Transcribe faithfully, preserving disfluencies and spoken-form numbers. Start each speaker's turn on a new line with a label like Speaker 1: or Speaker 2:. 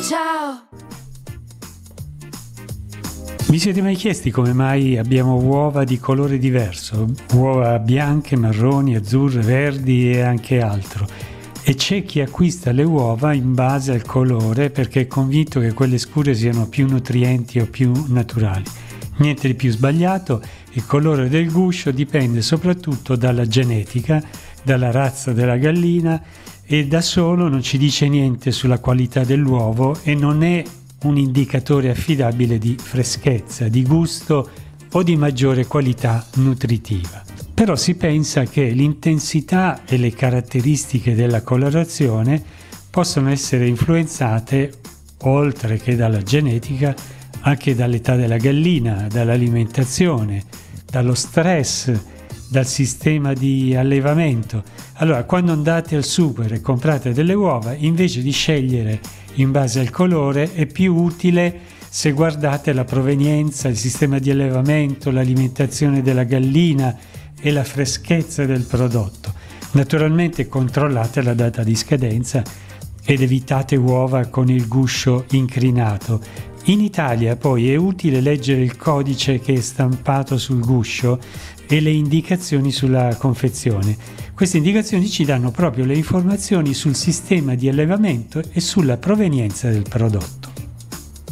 Speaker 1: ciao.
Speaker 2: Vi siete mai chiesti come mai abbiamo uova di colore diverso? Uova bianche, marroni, azzurre, verdi e anche altro. E c'è chi acquista le uova in base al colore perché è convinto che quelle scure siano più nutrienti o più naturali. Niente di più sbagliato, il colore del guscio dipende soprattutto dalla genetica, dalla razza della gallina e da solo non ci dice niente sulla qualità dell'uovo e non è un indicatore affidabile di freschezza, di gusto o di maggiore qualità nutritiva. Però si pensa che l'intensità e le caratteristiche della colorazione possono essere influenzate, oltre che dalla genetica, anche dall'età della gallina, dall'alimentazione, dallo stress, dal sistema di allevamento. Allora, quando andate al super e comprate delle uova, invece di scegliere in base al colore, è più utile se guardate la provenienza, il sistema di allevamento, l'alimentazione della gallina e la freschezza del prodotto. Naturalmente controllate la data di scadenza ed evitate uova con il guscio incrinato. In Italia poi è utile leggere il codice che è stampato sul guscio e le indicazioni sulla confezione. Queste indicazioni ci danno proprio le informazioni sul sistema di allevamento e sulla provenienza del prodotto.